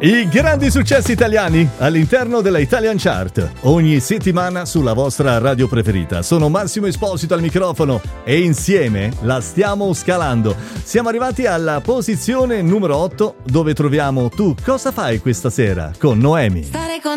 I grandi successi italiani all'interno della Italian Chart, ogni settimana sulla vostra radio preferita. Sono Massimo Esposito al microfono e insieme la stiamo scalando. Siamo arrivati alla posizione numero 8, dove troviamo Tu cosa fai questa sera con Noemi.